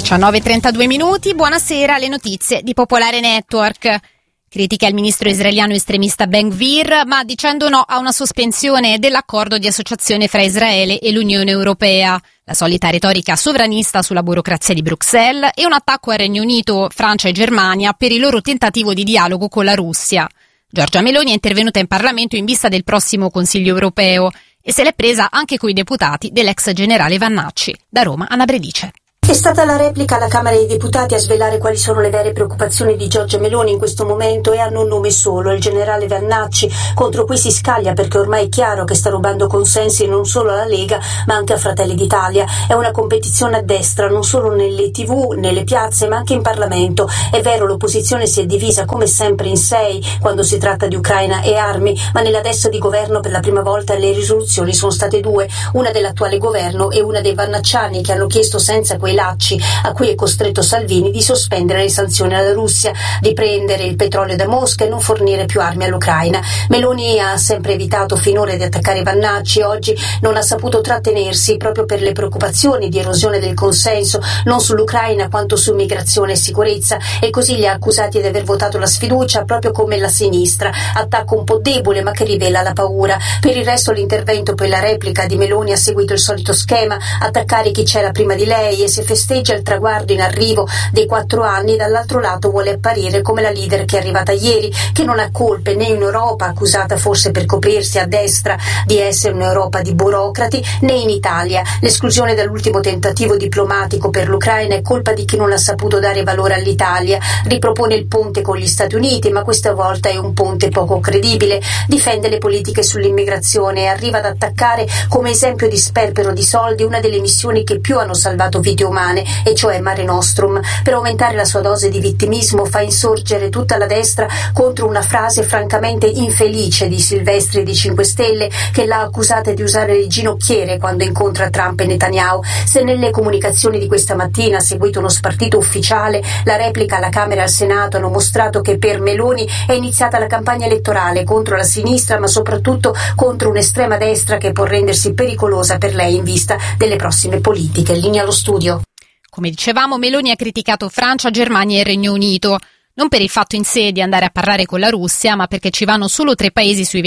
19:32, buonasera, le notizie di Popolare Network. Critica il ministro israeliano estremista Ben Gvir, ma dicendo no a una sospensione dell'accordo di associazione fra Israele e l'Unione Europea. La solita retorica sovranista sulla burocrazia di Bruxelles e un attacco al Regno Unito, Francia e Germania per il loro tentativo di dialogo con la Russia. Giorgia Meloni è intervenuta in Parlamento in vista del prossimo Consiglio europeo e se l'è presa anche coi deputati dell'ex generale Vannacci. Da Roma, Anna Bredice. È stata la replica alla Camera dei Deputati a svelare quali sono le vere preoccupazioni di Giorgia Meloni in questo momento e hanno un nome solo, il generale Vannacci, contro cui si scaglia perché ormai è chiaro che sta rubando consensi non solo alla Lega ma anche a Fratelli d'Italia. È una competizione a destra, non solo nelle TV, nelle piazze ma anche in Parlamento. È vero, l'opposizione si è divisa come sempre in 6 quando si tratta di Ucraina e armi, ma nella destra di governo per la prima volta le risoluzioni sono state 2, una dell'attuale governo e una dei vannacciani che hanno chiesto senza quei lacci a cui è costretto Salvini di sospendere le sanzioni alla Russia, di prendere il petrolio da Mosca e non fornire più armi all'Ucraina. Meloni ha sempre evitato finora di attaccare Vannacci, oggi non ha saputo trattenersi proprio per le preoccupazioni di erosione del consenso non sull'Ucraina quanto su migrazione e sicurezza, e così li ha accusati di aver votato la sfiducia proprio come la sinistra, attacco un po' debole ma che rivela la paura. Per il resto l'intervento per la replica di Meloni ha seguito il solito schema, attaccare chi c'era prima di lei, e se festeggia il traguardo in arrivo dei 4 anni, dall'altro lato vuole apparire come la leader che è arrivata ieri, che non ha colpe né in Europa, accusata forse per coprirsi a destra di essere un'Europa di burocrati, né in Italia. L'esclusione dall'ultimo tentativo diplomatico per l'Ucraina è colpa di chi non ha saputo dare valore all'Italia. Ripropone il ponte con gli Stati Uniti, ma questa volta è un ponte poco credibile. Difende le politiche sull'immigrazione e arriva ad attaccare come esempio di sperpero di soldi una delle missioni che più hanno salvato vite umane, e cioè Mare Nostrum. Per aumentare la sua dose di vittimismo fa insorgere tutta la destra contro una frase francamente infelice di Silvestri di 5 Stelle, che l'ha accusata di usare le ginocchiere quando incontra Trump e Netanyahu. Se nelle comunicazioni di questa mattina ha seguito uno spartito ufficiale, la replica alla Camera e al Senato hanno mostrato che per Meloni è iniziata la campagna elettorale contro la sinistra, ma soprattutto contro un'estrema destra che può rendersi pericolosa per lei in vista delle prossime politiche. Linea allo studio. Come dicevamo, Meloni ha criticato Francia, Germania e Regno Unito, non per il fatto in sé di andare a parlare con la Russia, ma perché ci vanno solo 3 paesi su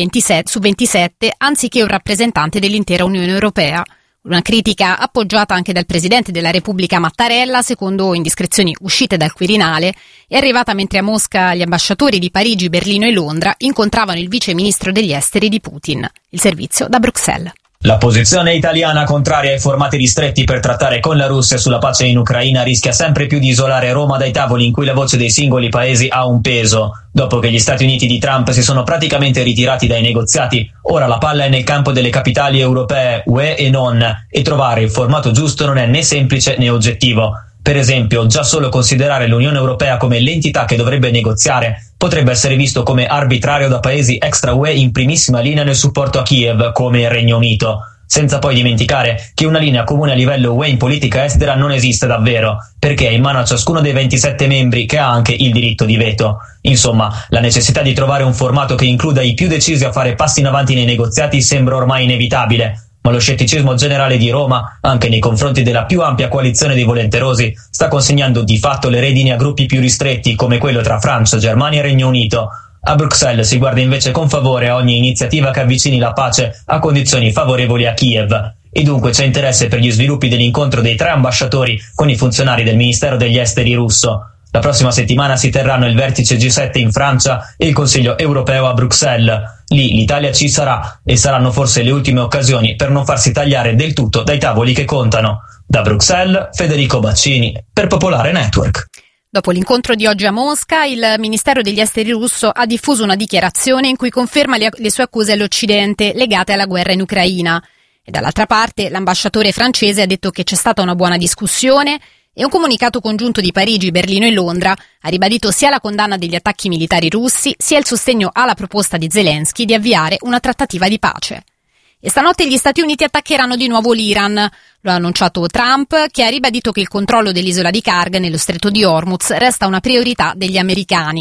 27, anziché un rappresentante dell'intera Unione Europea. Una critica appoggiata anche dal Presidente della Repubblica Mattarella, secondo indiscrezioni uscite dal Quirinale, è arrivata mentre a Mosca gli ambasciatori di Parigi, Berlino e Londra incontravano il vice ministro degli esteri di Putin. Il servizio da Bruxelles. La posizione italiana contraria ai formati ristretti per trattare con la Russia sulla pace in Ucraina rischia sempre più di isolare Roma dai tavoli in cui la voce dei singoli paesi ha un peso. Dopo che gli Stati Uniti di Trump si sono praticamente ritirati dai negoziati, ora la palla è nel campo delle capitali europee, UE e non, e trovare il formato giusto non è né semplice né oggettivo. Per esempio, già solo considerare l'Unione Europea come l'entità che dovrebbe negoziare potrebbe essere visto come arbitrario da paesi extra UE in primissima linea nel supporto a Kiev, come il Regno Unito. Senza poi dimenticare che una linea comune a livello UE in politica estera non esiste davvero, perché è in mano a ciascuno dei 27 membri che ha anche il diritto di veto. Insomma, la necessità di trovare un formato che includa i più decisi a fare passi in avanti nei negoziati sembra ormai inevitabile. Ma lo scetticismo generale di Roma, anche nei confronti della più ampia coalizione dei volenterosi, sta consegnando di fatto le redini a gruppi più ristretti come quello tra Francia, Germania e Regno Unito. A Bruxelles si guarda invece con favore a ogni iniziativa che avvicini la pace a condizioni favorevoli a Kiev. E dunque c'è interesse per gli sviluppi dell'incontro dei 3 ambasciatori con i funzionari del Ministero degli Esteri russo. La prossima settimana si terranno il vertice G7 in Francia e il Consiglio europeo a Bruxelles. Lì l'Italia ci sarà e saranno forse le ultime occasioni per non farsi tagliare del tutto dai tavoli che contano. Da Bruxelles, Federico Baccini, per Popolare Network. Dopo l'incontro di oggi a Mosca, il Ministero degli Esteri russo ha diffuso una dichiarazione in cui conferma le sue accuse all'Occidente legate alla guerra in Ucraina. E dall'altra parte l'ambasciatore francese ha detto che c'è stata una buona discussione e un comunicato congiunto di Parigi, Berlino e Londra ha ribadito sia la condanna degli attacchi militari russi, sia il sostegno alla proposta di Zelensky di avviare una trattativa di pace. E stanotte gli Stati Uniti attaccheranno di nuovo l'Iran. Lo ha annunciato Trump, che ha ribadito che il controllo dell'isola di Karg nello stretto di Hormuz resta una priorità degli americani.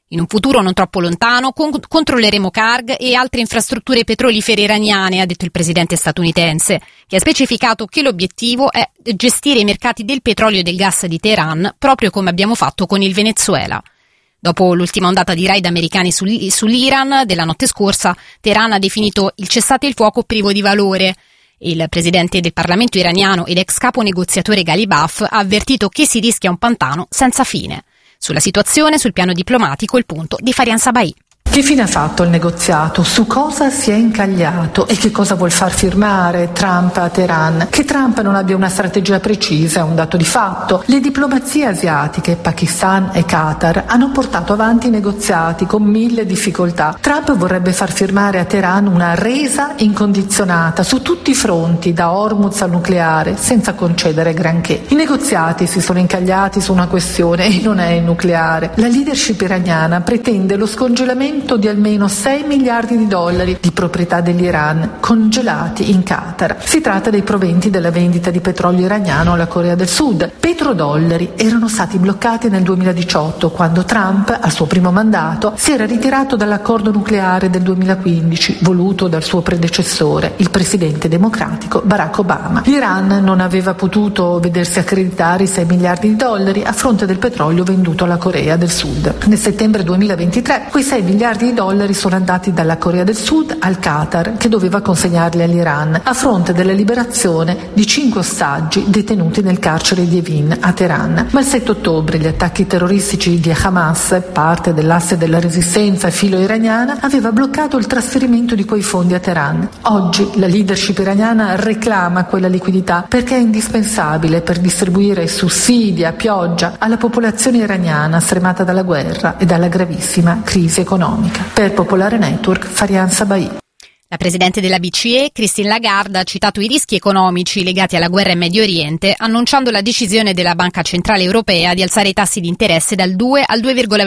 In un futuro non troppo lontano controlleremo Karg e altre infrastrutture petrolifere iraniane, ha detto il presidente statunitense, che ha specificato che l'obiettivo è gestire i mercati del petrolio e del gas di Teheran, proprio come abbiamo fatto con il Venezuela. Dopo l'ultima ondata di raid americani sull'Iran della notte scorsa, Teheran ha definito il cessate il fuoco privo di valore. Il presidente del Parlamento iraniano ed ex capo negoziatore Ghalibaf ha avvertito che si rischia un pantano senza fine. Sulla situazione, sul piano diplomatico, il punto di Farian Sabai. Che fine ha fatto il negoziato? Su cosa si è incagliato? E che cosa vuol far firmare Trump a Teheran? Che Trump non abbia una strategia precisa è un dato di fatto. Le diplomazie asiatiche, Pakistan e Qatar, hanno portato avanti i negoziati con 1000 difficoltà. Trump vorrebbe far firmare a Teheran una resa incondizionata su tutti i fronti, da Hormuz al nucleare, senza concedere granché. I negoziati si sono incagliati su una questione e non è il nucleare. La leadership iraniana pretende lo scongelamento di almeno $6 miliardi di proprietà dell'Iran congelati in Qatar. Si tratta dei proventi della vendita di petrolio iraniano alla Corea del Sud. Petrodollari erano stati bloccati nel 2018 quando Trump, al suo primo mandato, si era ritirato dall'accordo nucleare del 2015 voluto dal suo predecessore, il presidente democratico Barack Obama. L'Iran non aveva potuto vedersi accreditare i $6 miliardi a fronte del petrolio venduto alla Corea del Sud. Nel settembre 2023 quei $6 miliardi sono andati dalla Corea del Sud al Qatar, che doveva consegnarli all'Iran, a fronte della liberazione di 5 ostaggi detenuti nel carcere di Evin a Teheran. Ma il 7 ottobre gli attacchi terroristici di Hamas, parte dell'asse della resistenza filo-iraniana, aveva bloccato il trasferimento di quei fondi a Teheran. Oggi la leadership iraniana reclama quella liquidità perché è indispensabile per distribuire sussidi a pioggia alla popolazione iraniana stremata dalla guerra e dalla gravissima crisi economica. Per Popolare Network, Farian Sabai. La presidente della BCE, Christine Lagarde, ha citato i rischi economici legati alla guerra in Medio Oriente, annunciando la decisione della Banca Centrale Europea di alzare i tassi di interesse dal 2 al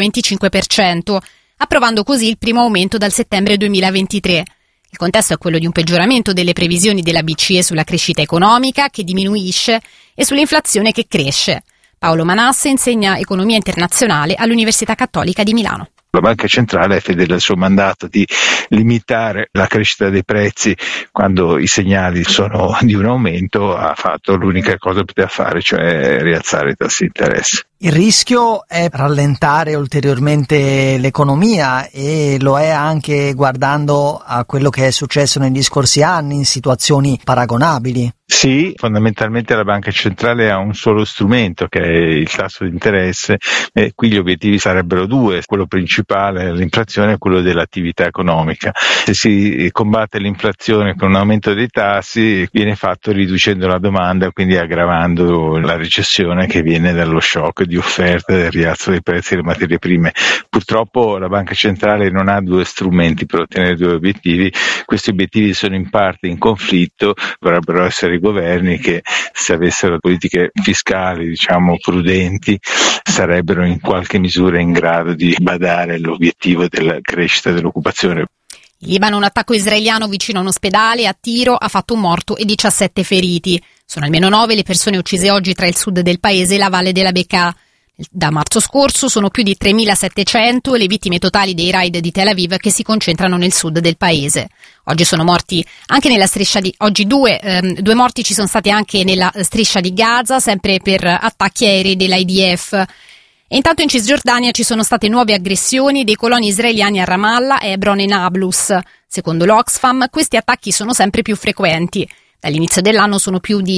2,25%, approvando così il primo aumento dal settembre 2023. Il contesto è quello di un peggioramento delle previsioni della BCE sulla crescita economica, che diminuisce, e sull'inflazione, che cresce. Paolo Manasse insegna economia internazionale all'Università Cattolica di Milano. La Banca Centrale è fedele al suo mandato di limitare la crescita dei prezzi quando i segnali sono di un aumento, ha fatto l'unica cosa che poteva fare, cioè rialzare i tassi di interesse. Il rischio è rallentare ulteriormente l'economia e lo è anche guardando a quello che è successo negli scorsi anni in situazioni paragonabili. Sì, fondamentalmente la Banca Centrale ha un solo strumento che è il tasso di interesse e qui gli obiettivi sarebbero due, quello principale l'inflazione e quello dell'attività economica. Se si combatte l'inflazione con un aumento dei tassi viene fatto riducendo la domanda, quindi aggravando la recessione che viene dallo shock di offerta e del rialzo dei prezzi delle materie prime. Purtroppo la Banca Centrale non ha due strumenti per ottenere due obiettivi, questi obiettivi sono in parte in conflitto, dovrebbero essere i governi che, se avessero politiche fiscali prudenti, sarebbero in qualche misura in grado di badare all'obiettivo della crescita dell'occupazione. In Libano un attacco israeliano vicino a un ospedale a tiro ha fatto un morto e 17 feriti. Sono almeno 9 le persone uccise oggi tra il sud del paese e la valle della Bekaa. Da marzo scorso sono più di 3.700 le vittime totali dei raid di Tel Aviv, che si concentrano nel sud del paese. Oggi sono morti anche nella striscia di oggi due morti ci sono stati anche nella striscia di Gaza, sempre per attacchi aerei dell'IDF. E intanto in Cisgiordania ci sono state nuove aggressioni dei coloni israeliani a Ramallah, Hebron e Nablus. Secondo l'Oxfam questi attacchi sono sempre più frequenti. Dall'inizio dell'anno sono più di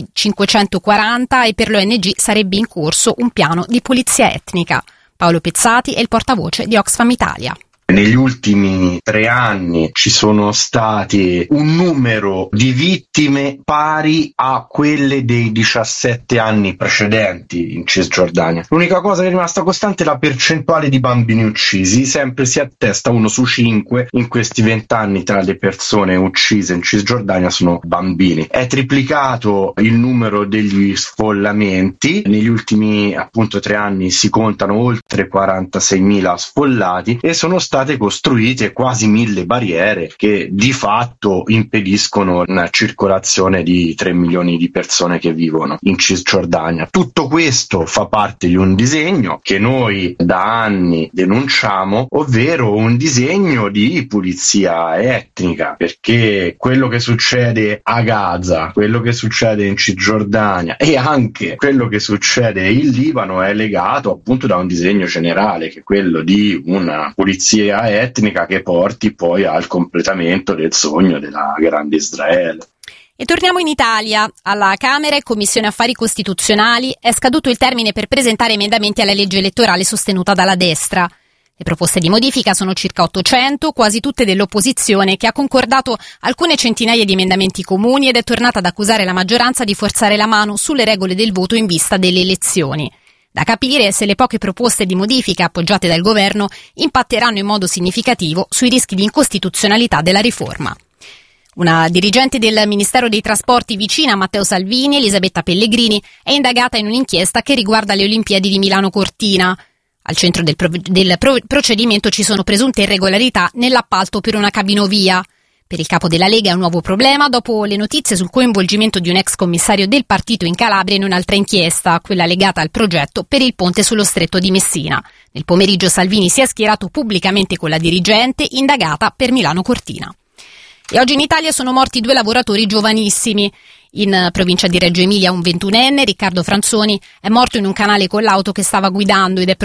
540 e per l'ONG sarebbe in corso un piano di pulizia etnica. Paolo Pezzati è il portavoce di Oxfam Italia. Negli ultimi 3 anni ci sono stati un numero di vittime pari a quelle dei 17 anni precedenti in Cisgiordania. L'unica cosa che è rimasta costante è la percentuale di bambini uccisi, sempre si attesta 1 su 5 in questi 20 anni tra le persone uccise in Cisgiordania sono bambini. È triplicato il numero degli sfollamenti, negli ultimi 3 anni si contano oltre 46.000 sfollati e sono stati state costruite quasi 1000 barriere che di fatto impediscono una circolazione di 3 milioni di persone che vivono in Cisgiordania. Tutto questo fa parte di un disegno che noi da anni denunciamo, ovvero un disegno di pulizia etnica, perché quello che succede a Gaza, quello che succede in Cisgiordania e anche quello che succede in Libano è legato appunto da un disegno generale, che è quello di una pulizia etnica che porti poi al completamento del sogno della grande Israele. E torniamo in Italia. Alla Camera e Commissione Affari Costituzionali è scaduto il termine per presentare emendamenti alla legge elettorale sostenuta dalla destra. Le proposte di modifica sono circa 800, quasi tutte dell'opposizione, che ha concordato alcune centinaia di emendamenti comuni ed è tornata ad accusare la maggioranza di forzare la mano sulle regole del voto in vista delle elezioni. Da capire se le poche proposte di modifica appoggiate dal governo impatteranno in modo significativo sui rischi di incostituzionalità della riforma. Una dirigente del Ministero dei Trasporti vicina a Matteo Salvini, Elisabetta Pellegrini, è indagata in un'inchiesta che riguarda le Olimpiadi di Milano-Cortina. Al centro del procedimento ci sono presunte irregolarità nell'appalto per una cabinovia. Per il capo della Lega è un nuovo problema dopo le notizie sul coinvolgimento di un ex commissario del partito in Calabria in un'altra inchiesta, quella legata al progetto per il ponte sullo stretto di Messina. Nel pomeriggio Salvini si è schierato pubblicamente con la dirigente indagata per Milano-Cortina. E oggi in Italia sono morti 2 lavoratori giovanissimi. In provincia di Reggio Emilia un 21enne, Riccardo Franzoni, è morto in un canale con l'auto che stava guidando ed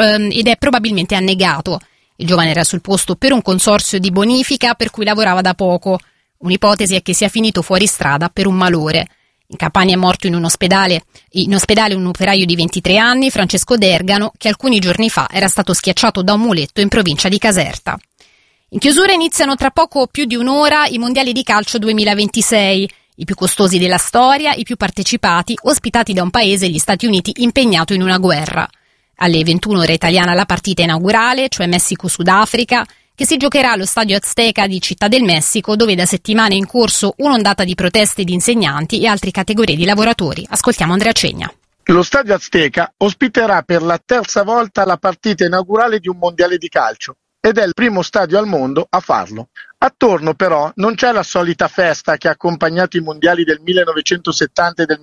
è probabilmente annegato. Il giovane era sul posto per un consorzio di bonifica per cui lavorava da poco. Un'ipotesi è che sia finito fuori strada per un malore. In Campania è morto in ospedale un operaio di 23 anni, Francesco Dergano, che alcuni giorni fa era stato schiacciato da un muletto in provincia di Caserta. In chiusura iniziano tra poco più di un'ora i mondiali di calcio 2026, i più costosi della storia, i più partecipati, ospitati da un paese, gli Stati Uniti, impegnato in una guerra. Alle 21 ora italiana la partita inaugurale, cioè Messico-Sudafrica, che si giocherà allo Stadio Azteca di Città del Messico, dove da settimane è in corso un'ondata di proteste di insegnanti e altre categorie di lavoratori. Ascoltiamo Andrea Cegna. Lo Stadio Azteca ospiterà per la terza volta la partita inaugurale di un mondiale di calcio ed è il primo stadio al mondo a farlo. Attorno però non c'è la solita festa che ha accompagnato i mondiali del 1970 e del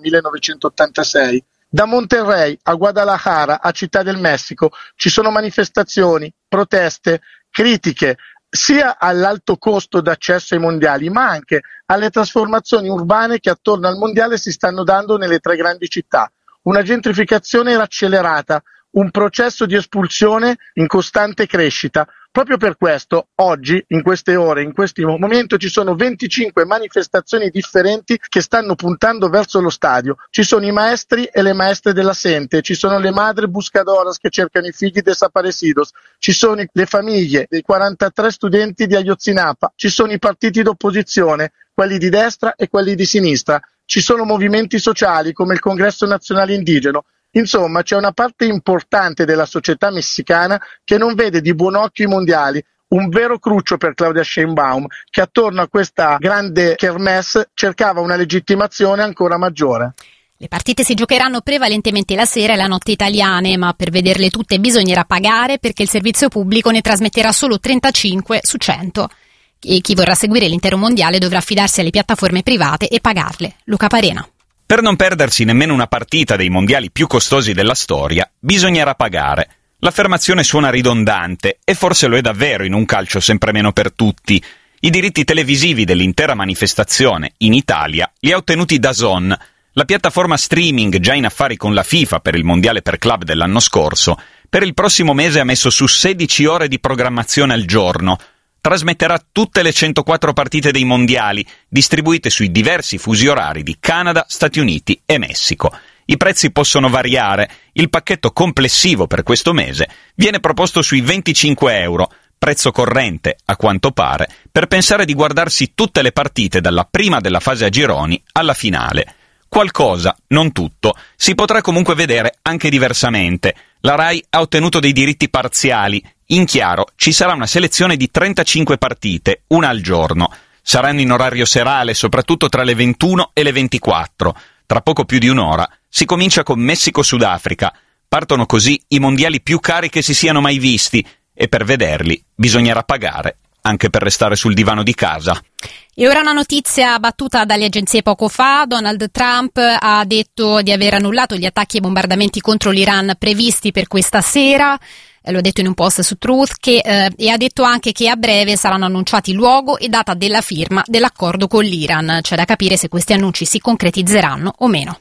1986. Da Monterrey a Guadalajara a Città del Messico ci sono manifestazioni, proteste, critiche sia all'alto costo d'accesso ai mondiali ma anche alle trasformazioni urbane che attorno al mondiale si stanno dando nelle 3 grandi città. Una gentrificazione accelerata, un processo di espulsione in costante crescita. Proprio per questo oggi, in queste ore, in questo momento ci sono 25 manifestazioni differenti che stanno puntando verso lo stadio. Ci sono i maestri e le maestre della Sente, ci sono le madri buscadoras che cercano i figli desaparecidos, ci sono le famiglie dei 43 studenti di Ayotzinapa, ci sono i partiti d'opposizione, quelli di destra e quelli di sinistra, ci sono movimenti sociali come il Congresso Nazionale Indigeno. Insomma, c'è una parte importante della società messicana che non vede di buon occhio i mondiali, un vero cruccio per Claudia Sheinbaum, che attorno a questa grande kermesse cercava una legittimazione ancora maggiore. Le partite si giocheranno prevalentemente la sera e la notte italiane, ma per vederle tutte bisognerà pagare perché il servizio pubblico ne trasmetterà solo 35 su 100. E chi vorrà seguire l'intero mondiale dovrà affidarsi alle piattaforme private e pagarle. Luca Parena. Per non perdersi nemmeno una partita dei mondiali più costosi della storia, bisognerà pagare. L'affermazione suona ridondante, e forse lo è davvero in un calcio sempre meno per tutti. I diritti televisivi dell'intera manifestazione, in Italia, li ha ottenuti DAZN, la piattaforma streaming già in affari con la FIFA per il mondiale per club dell'anno scorso. Per il prossimo mese ha messo su 16 ore di programmazione al giorno. Trasmetterà tutte le 104 partite dei mondiali, distribuite sui diversi fusi orari di Canada, Stati Uniti e Messico. I prezzi possono variare. Il pacchetto complessivo per questo mese viene proposto sui 25 euro, prezzo corrente, a quanto pare, per pensare di guardarsi tutte le partite dalla prima della fase a gironi alla finale. Qualcosa, non tutto, si potrà comunque vedere anche diversamente. La Rai ha ottenuto dei diritti parziali. In chiaro, ci sarà una selezione di 35 partite, una al giorno. Saranno in orario serale, soprattutto tra le 21 e le 24. Tra poco più di un'ora si comincia con Messico-Sudafrica. Partono così i mondiali più cari che si siano mai visti. e per vederli bisognerà pagare, anche per restare sul divano di casa. E ora una notizia battuta dalle agenzie poco fa. Donald Trump ha detto di aver annullato gli attacchi e bombardamenti contro l'Iran previsti per questa sera. Lo ha detto in un post su Truth e ha detto anche che a breve saranno annunciati luogo e data della firma dell'accordo con l'Iran. C'è da capire se questi annunci si concretizzeranno o meno.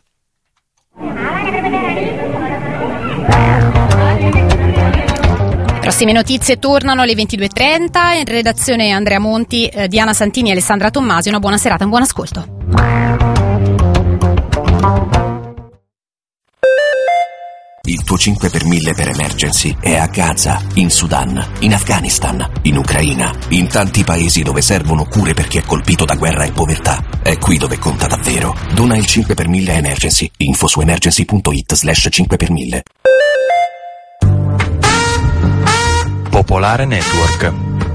Prossime notizie tornano alle 22.30. In redazione Andrea Monti, Diana Santini e Alessandra Tommasi. Una buona serata, un buon ascolto. Il tuo 5 per 1000 per Emergency è a Gaza, in Sudan, in Afghanistan, in Ucraina, in tanti paesi dove servono cure per chi è colpito da guerra e povertà. È qui dove conta davvero. Dona il 5 per 1000 Emergency. Info su emergency.it/5 per 1000. Popolare Network.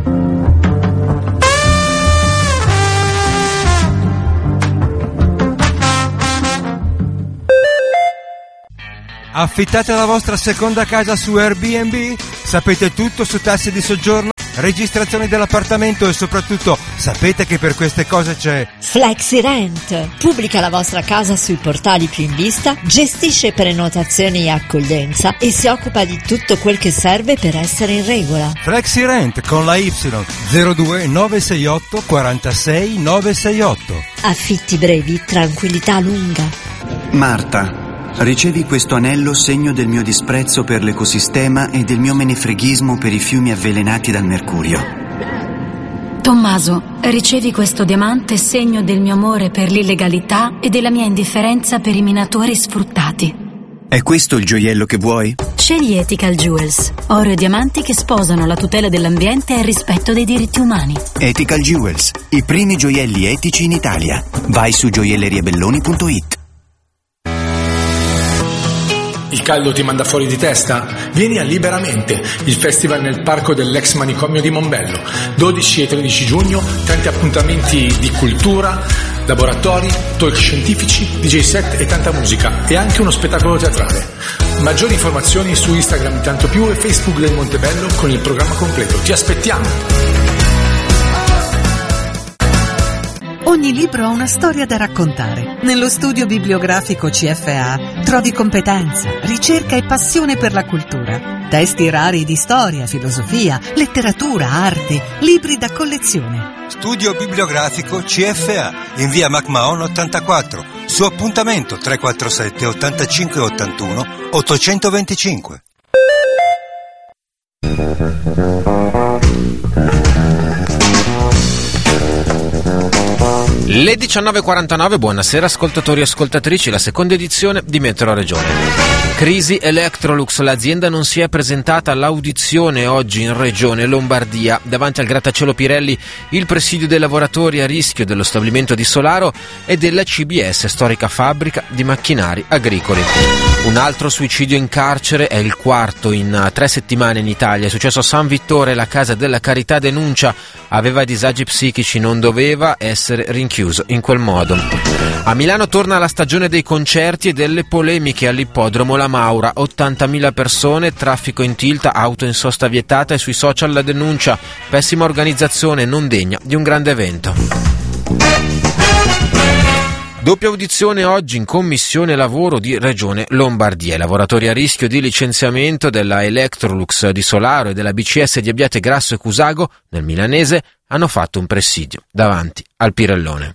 Affittate la vostra seconda casa su Airbnb? Sapete tutto su tassi di soggiorno, registrazioni dell'appartamento e soprattutto sapete che per queste cose c'è FlexiRent. Pubblica la vostra casa sui portali più in vista, gestisce prenotazioni e accoglienza e si occupa di tutto quel che serve per essere in regola. FlexiRent con la Y 02 968 46 968. Affitti brevi, tranquillità lunga. Marta, ricevi questo anello segno del mio disprezzo per l'ecosistema e del mio menefreghismo per i fiumi avvelenati dal mercurio. Tommaso, ricevi questo diamante segno del mio amore per l'illegalità e della mia indifferenza per i minatori sfruttati. È questo il gioiello che vuoi? Scegli Ethical Jewels, oro e diamanti che sposano la tutela dell'ambiente e il rispetto dei diritti umani. Ethical Jewels, i primi gioielli etici in Italia. Vai su gioielleriabelloni.it. Il caldo ti manda fuori di testa? Vieni a Liberamente, il festival nel parco dell'ex manicomio di Mombello. 12 e 13 giugno, tanti appuntamenti di cultura, laboratori, talk scientifici, DJ set e tanta musica. E anche uno spettacolo teatrale. Maggiori informazioni su Instagram Intanto Più e Facebook del Montebello con il programma completo. Ti aspettiamo! Ogni libro ha una storia da raccontare. Nello studio bibliografico CFA trovi competenza, ricerca e passione per la cultura. Testi rari di storia, filosofia, letteratura, arte, libri da collezione. Studio bibliografico CFA in via MacMahon 84. Su appuntamento 347 85 81 825. Le 19.49, buonasera ascoltatori e ascoltatrici, la seconda edizione di Metro Regione. Crisi Electrolux, l'azienda non si è presentata all'audizione oggi in Regione Lombardia. Davanti al grattacielo Pirelli il presidio dei lavoratori a rischio dello stabilimento di Solaro e della CBS, storica fabbrica di macchinari agricoli. Un altro suicidio in carcere, è il quarto in 3 settimane in Italia. È successo a San Vittore, la Casa della Carità denuncia, aveva disagi psichici, non doveva essere rinchiuso in quel modo. A Milano torna la stagione dei concerti e delle polemiche all'ippodromo La Maura. 80.000 persone, traffico in tilt, auto in sosta vietata e sui social la denuncia. Pessima organizzazione, non degna di un grande evento. Doppia audizione oggi in Commissione Lavoro di Regione Lombardia. I lavoratori a rischio di licenziamento della Electrolux di Solaro e della BCS di Abbiate Grasso e Cusago, nel milanese, hanno fatto un presidio davanti al Pirellone.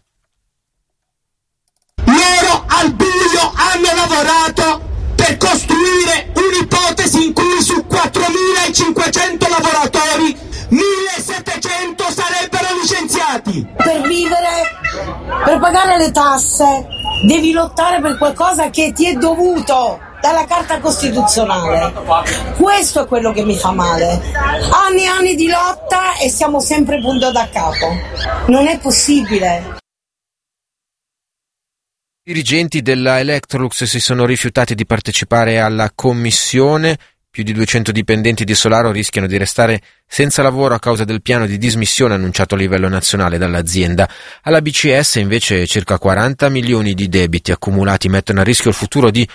Loro al buio hanno lavorato per costruire un'ipotesi in cui su 4.500 lavoratori 1.700 sarebbero licenziati. Per vivere, per pagare le tasse, devi lottare per qualcosa che ti è dovuto dalla Carta Costituzionale. Questo è quello che mi fa male. Anni e anni di lotta e siamo sempre punto da capo. Non è possibile. I dirigenti della Electrolux si sono rifiutati di partecipare alla commissione. Più di 200 dipendenti di Solaro rischiano di restare senza lavoro a causa del piano di dismissione annunciato a livello nazionale dall'azienda. Alla BCS invece circa 40 milioni di debiti accumulati mettono a rischio il futuro di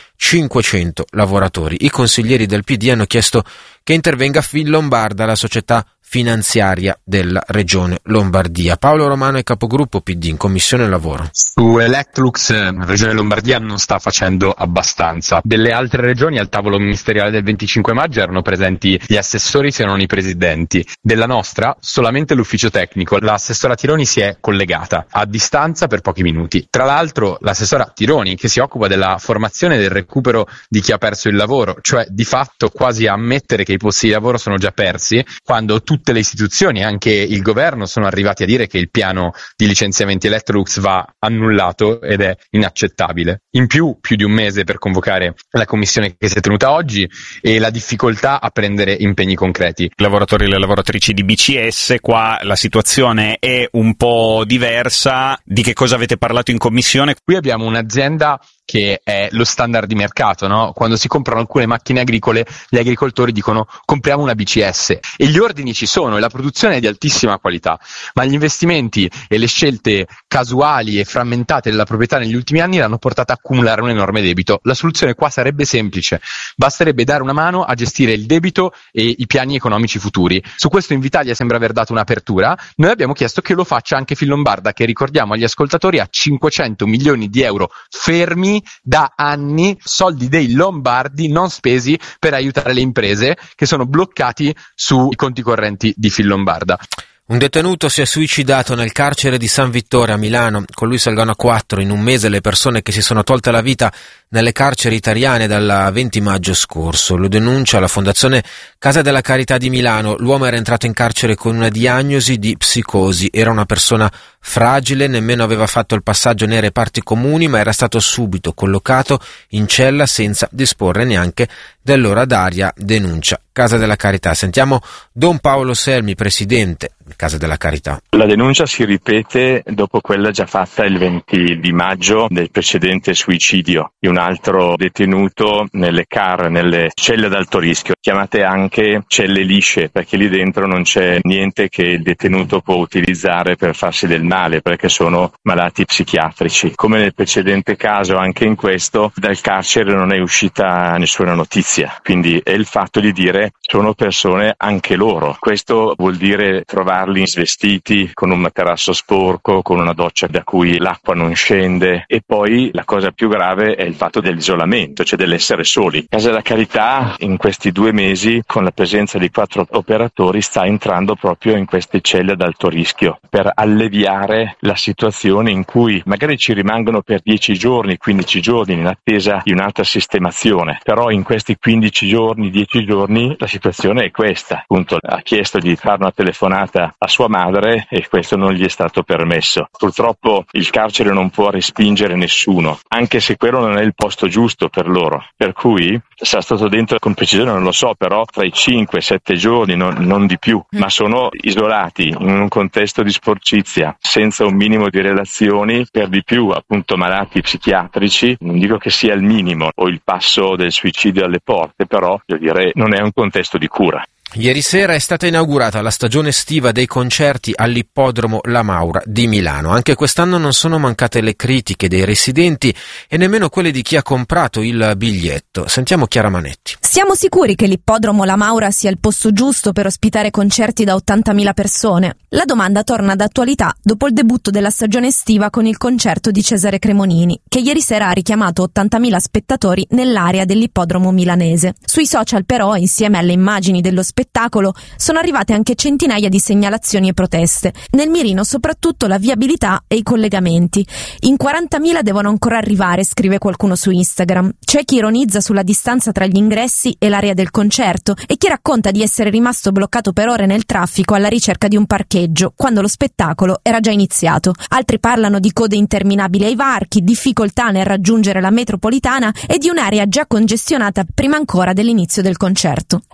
500 lavoratori. I consiglieri del PD hanno chiesto che intervenga Finlombarda, la società finanziaria della regione Lombardia. Paolo Romano è capogruppo PD in Commissione Lavoro. Su Electrolux la regione Lombardia non sta facendo abbastanza. Delle altre regioni al tavolo ministeriale del 25 maggio erano presenti gli assessori se non i presidenti. Della nostra solamente l'ufficio tecnico. L'assessora Tironi si è collegata a distanza per pochi minuti. Tra l'altro l'assessora Tironi, che si occupa della formazione e del recupero di chi ha perso il lavoro, cioè di fatto quasi a ammettere che i posti di lavoro sono già persi, quando tutte le istituzioni, anche il governo, sono arrivati a dire che il piano di licenziamenti Electrolux va annullato ed è inaccettabile. In più di un mese per convocare la commissione che si è tenuta oggi e la difficoltà a prendere impegni concreti. I lavoratori e le lavoratrici di BCS, qua la situazione è un po' diversa. Di che cosa avete parlato in commissione? Qui abbiamo un'azienda che è lo standard di mercato, no? Quando si comprano alcune macchine agricole, gli agricoltori dicono compriamo una BCS e gli ordini ci sono e la produzione è di altissima qualità, ma gli investimenti e le scelte casuali e frammentate della proprietà negli ultimi anni l'hanno portata a accumulare un enorme debito. La soluzione qua sarebbe semplice, basterebbe dare una mano a gestire il debito e i piani economici futuri. Su questo Invitalia sembra aver dato un'apertura. Noi abbiamo chiesto che lo faccia anche Finlombarda, che ricordiamo agli ascoltatori ha 500 milioni di euro fermi da anni, soldi dei lombardi non spesi per aiutare le imprese che sono bloccati sui conti correnti di Finlombarda. Un detenuto si è suicidato nel carcere di San Vittore a Milano. Con lui salgono a 4 in un mese le persone che si sono tolte la vita nelle carceri italiane dal 20 maggio scorso. Lo denuncia la Fondazione Casa della Carità di Milano. L'uomo era entrato in carcere con una diagnosi di psicosi. Era una persona fragile, nemmeno aveva fatto il passaggio nei reparti comuni, ma era stato subito collocato in cella senza disporre neanche dell'ora d'aria, denuncia Casa della Carità. Sentiamo Don Paolo Selmi, presidente Casa della Carità. La denuncia si ripete dopo quella già fatta il 20 di maggio del precedente suicidio di un altro detenuto nelle nelle celle ad alto rischio, chiamate anche celle lisce, perché lì dentro non c'è niente che il detenuto può utilizzare per farsi del male, perché sono malati psichiatrici. Come nel precedente caso, anche in questo dal carcere non è uscita nessuna notizia, quindi è il fatto di dire sono persone anche loro. Questo vuol dire trovarli svestiti con un materasso sporco, con una doccia da cui l'acqua non scende, e poi la cosa più grave è il fatto dell'isolamento, cioè dell'essere soli. Casa della Carità in questi 2 mesi, con la presenza di 4 operatori, sta entrando proprio in queste celle ad alto rischio per alleviare la situazione in cui magari ci rimangono per 10 giorni, 15 giorni in attesa di un'altra sistemazione, però in questi 15 giorni, 10 giorni la situazione è questa. Appunto ha chiesto di fare una telefonata a sua madre e questo non gli è stato permesso. Purtroppo il carcere non può respingere nessuno, anche se quello non è il posto giusto per loro, per cui sarà stato dentro con precisione, non lo so, però tra i 5 e 7 giorni, non di più, ma sono isolati in un contesto di sporcizia, senza un minimo di relazioni, per di più appunto malati psichiatrici. Non dico che sia il minimo o il passo del suicidio alle porte, però io direi non è un contesto di cura. Ieri sera è stata inaugurata la stagione estiva dei concerti all'Ippodromo La Maura di Milano. Anche quest'anno non sono mancate le critiche dei residenti e nemmeno quelle di chi ha comprato il biglietto. Sentiamo Chiara Manetti. Siamo sicuri che l'Ippodromo La Maura sia il posto giusto per ospitare concerti da 80.000 persone? La domanda torna d'attualità dopo il debutto della stagione estiva con il concerto di Cesare Cremonini, che ieri sera ha richiamato 80.000 spettatori nell'area dell'Ippodromo milanese. Sui social però, insieme alle immagini dello spettacolo, sono arrivate anche centinaia di segnalazioni e proteste. Nel mirino soprattutto la viabilità e i collegamenti. In 40.000 devono ancora arrivare, scrive qualcuno su Instagram. C'è chi ironizza sulla distanza tra gli ingressi e l'area del concerto e chi racconta di essere rimasto bloccato per ore nel traffico alla ricerca di un parcheggio, quando lo spettacolo era già iniziato. Altri parlano di code interminabili ai varchi, difficoltà nel raggiungere la metropolitana e di un'area già congestionata prima ancora dell'inizio del concerto.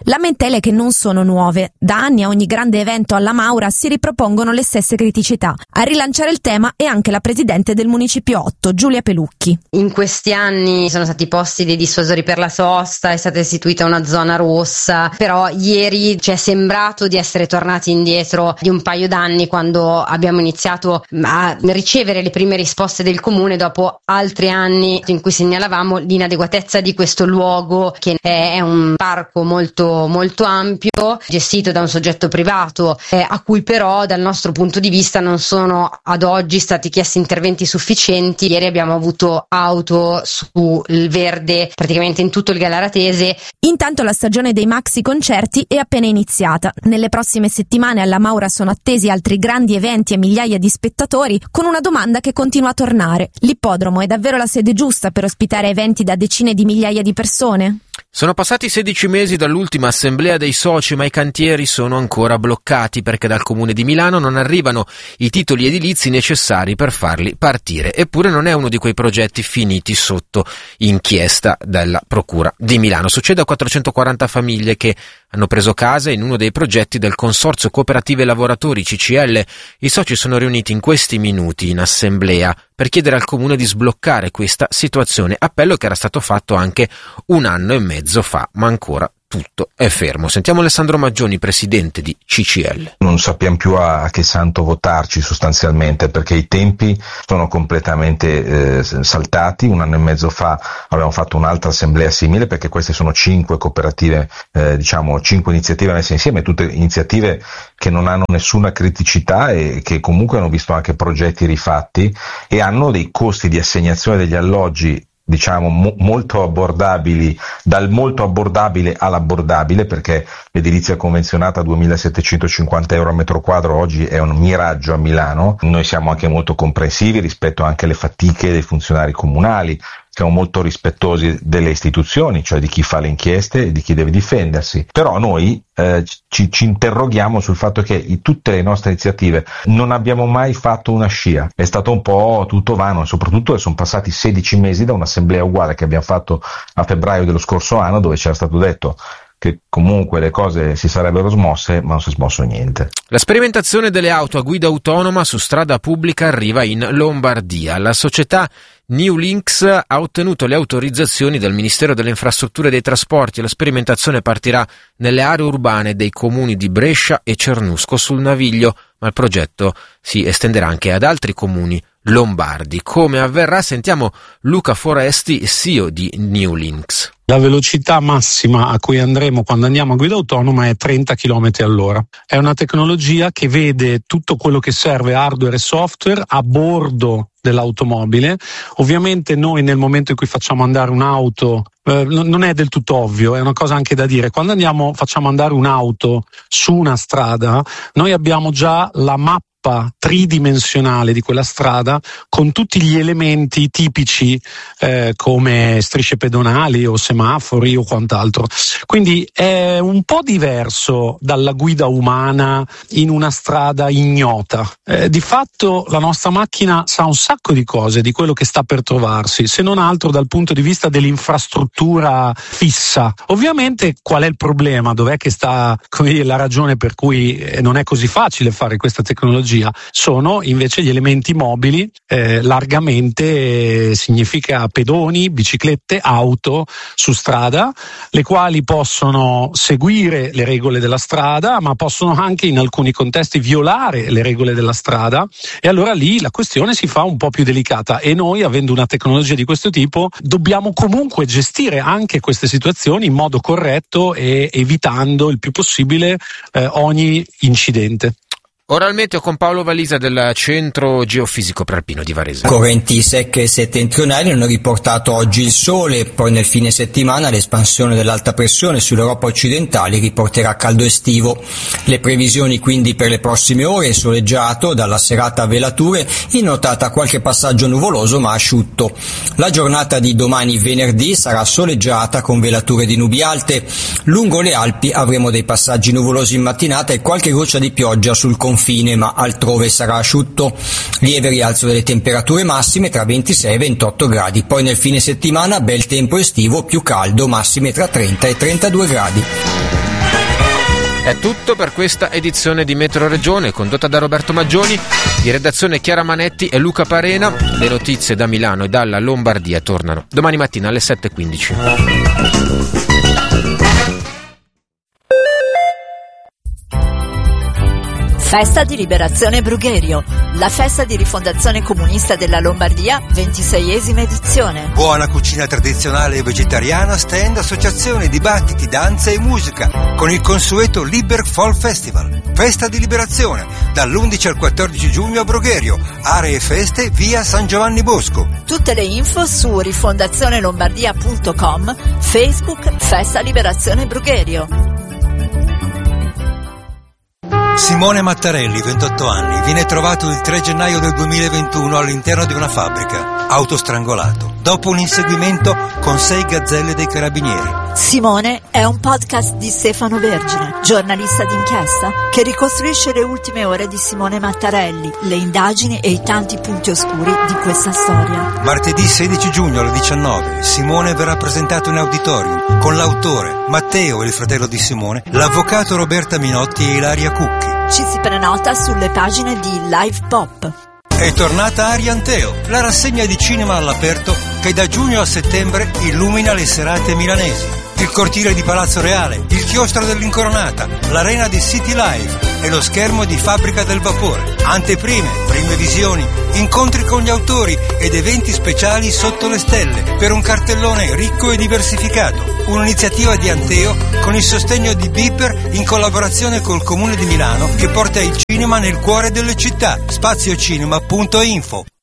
Lamentele che non sono nuove. Da anni a ogni grande evento alla Maura si ripropongono le stesse criticità. A rilanciare il tema è anche la presidente del Municipio 8, Giulia Pelucchi. In questi anni sono stati posti dei dissuasori per la sosta, è stata istituita una zona rossa, però ieri ci è sembrato di essere tornati indietro di un paio d'anni, quando abbiamo iniziato a ricevere le prime risposte del comune dopo altri anni in cui segnalavamo l'inadeguatezza di questo luogo, che è un parco molto, molto ampio, gestito da un soggetto privato, a cui però dal nostro punto di vista non sono ad oggi stati chiesti interventi sufficienti. Ieri abbiamo avuto auto sul verde praticamente in tutto il Galaratese. Intanto la stagione dei maxi concerti è appena iniziata. Nelle prossime settimane alla Maura sono attesi altri grandi eventi e migliaia di spettatori, con una domanda che continua a tornare: l'ippodromo è davvero la sede giusta per ospitare eventi da decine di migliaia di persone? Sono passati 16 mesi dall'ultima assemblea dei soci, ma i cantieri sono ancora bloccati perché dal Comune di Milano non arrivano i titoli edilizi necessari per farli partire. Eppure non è uno di quei progetti finiti sotto inchiesta della Procura di Milano. Succede a 440 famiglie che hanno preso casa in uno dei progetti del Consorzio Cooperative Lavoratori CCL. I soci sono riuniti in questi minuti in assemblea per chiedere al Comune di sbloccare questa situazione, appello che era stato fatto anche un anno e mezzo fa, ma ancora tutto è fermo. Sentiamo Alessandro Maggioni, presidente di CCL. Non sappiamo più a che santo votarci sostanzialmente, perché i tempi sono completamente saltati. Un anno e mezzo fa avevamo fatto un'altra assemblea simile, perché queste sono 5 cooperative, 5 iniziative messe insieme, tutte iniziative che non hanno nessuna criticità e che comunque hanno visto anche progetti rifatti e hanno dei costi di assegnazione degli alloggi molto abbordabili, dal molto abbordabile all'abbordabile, perché l'edilizia convenzionata a 2.750 euro a metro quadro oggi è un miraggio a Milano. Noi siamo anche molto comprensivi rispetto anche alle fatiche dei funzionari comunali, siamo molto rispettosi delle istituzioni, cioè di chi fa le inchieste e di chi deve difendersi, però noi ci interroghiamo sul fatto che tutte le nostre iniziative non abbiamo mai fatto una scia, è stato un po' tutto vano, e soprattutto sono passati 16 mesi da un'assemblea uguale che abbiamo fatto a febbraio dello scorso anno, dove c'era stato detto che comunque le cose si sarebbero smosse, ma non si è smosso niente. La sperimentazione delle auto a guida autonoma su strada pubblica arriva in Lombardia. La società New Links ha ottenuto le autorizzazioni dal Ministero delle Infrastrutture e dei Trasporti e la sperimentazione partirà nelle aree urbane dei comuni di Brescia e Cernusco sul Naviglio, ma il progetto si estenderà anche ad altri comuni lombardi. Come avverrà? Sentiamo Luca Foresti, CEO di New Links. La velocità massima a cui andremo quando andiamo a guida autonoma è 30 km all'ora. È una tecnologia che vede tutto quello che serve, hardware e software, a bordo dell'automobile. Ovviamente noi nel momento in cui facciamo andare un'auto, non è del tutto ovvio, è una cosa anche da dire. Quando facciamo andare un'auto su una strada, noi abbiamo già la mappa tridimensionale di quella strada con tutti gli elementi tipici come strisce pedonali o semafori o quant'altro. Quindi è un po' diverso dalla guida umana in una strada ignota. Di fatto la nostra macchina sa un sacco di cose di quello che sta per trovarsi, se non altro dal punto di vista dell'infrastruttura fissa. Ovviamente qual è il problema? Dov'è che sta la ragione per cui non è così facile fare questa tecnologia? Sono invece gli elementi mobili, largamente significa pedoni, biciclette, auto su strada, le quali possono seguire le regole della strada, ma possono anche in alcuni contesti violare le regole della strada, e allora lì la questione si fa un po' più delicata, e noi, avendo una tecnologia di questo tipo, dobbiamo comunque gestire anche queste situazioni in modo corretto e evitando il più possibile ogni incidente. Ora al meteo con Paolo Valisa del Centro Geofisico Prealpino di Varese. Correnti secche e settentrionali hanno riportato oggi il sole, poi nel fine settimana l'espansione dell'alta pressione sull'Europa occidentale riporterà caldo estivo. Le previsioni quindi per le prossime ore: soleggiato, dalla serata a velature, in notata qualche passaggio nuvoloso ma asciutto. La giornata di domani venerdì sarà soleggiata con velature di nubi alte. Lungo le Alpi avremo dei passaggi nuvolosi in mattinata e qualche goccia di pioggia sul confine, ma altrove sarà asciutto. Lieve rialzo delle temperature massime tra 26 e 28 gradi. Poi nel fine settimana bel tempo estivo, più caldo, massime tra 30 e 32 gradi. È tutto per questa edizione di Metro Regione, condotta da Roberto Maggioni, di redazione Chiara Manetti e Luca Parena. Le notizie da Milano e dalla Lombardia tornano domani mattina alle 7:15. Festa di Liberazione Brugherio, la festa di rifondazione comunista della Lombardia, 26esima edizione. Buona cucina tradizionale e vegetariana, stand, associazioni, dibattiti, danza e musica, con il consueto Liber Fall Festival. Festa di Liberazione, dall'11 al 14 giugno a Brugherio, aree feste, via San Giovanni Bosco. Tutte le info su rifondazionelombardia.com, Facebook Festa Liberazione Brugherio. Simone Mattarelli, 28 anni, viene trovato il 3 gennaio del 2021 all'interno di una fabbrica, autostrangolato, dopo un inseguimento con 6 gazzelle dei carabinieri. Simone è un podcast di Stefano Vergine, giornalista d'inchiesta, che ricostruisce le ultime ore di Simone Mattarelli, le indagini e i tanti punti oscuri di questa storia. Martedì 16 giugno alle 19, Simone verrà presentato in auditorium con l'autore, Matteo, il fratello di Simone, l'avvocato Roberta Minotti e Ilaria Cucchi. Ci si prenota sulle pagine di Live Pop. È tornata Arianteo, la rassegna di cinema all'aperto che da giugno a settembre illumina le serate milanesi. Il cortile di Palazzo Reale, il chiostro dell'Incoronata, l'arena di City Live e lo schermo di Fabbrica del Vapore. Anteprime, prime visioni, incontri con gli autori ed eventi speciali sotto le stelle per un cartellone ricco e diversificato. Un'iniziativa di Anteo con il sostegno di Beeper in collaborazione col Comune di Milano che porta il cinema nel cuore delle città. Spaziocinema.info.